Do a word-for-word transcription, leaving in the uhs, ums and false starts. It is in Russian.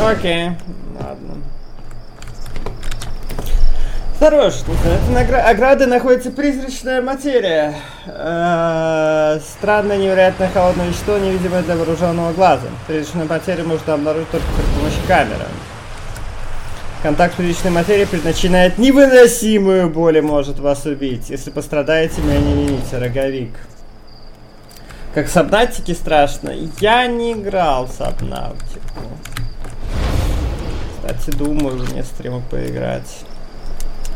Окей, ладно. Осторожно, на этой ограде находится призрачная материя. Э-э- странное, невероятно холодное вещество, невидимое для вооруженного глаза. Призрачную материю можно обнаружить только при помощи камеры. Контакт с призрачной материей причиняет невыносимую боль и может вас убить. Если пострадаете, меня не вините, роговик. Как в Сабнатике страшно. Я не играл в Сабнатику. Кстати, думаю, мне стриму поиграть.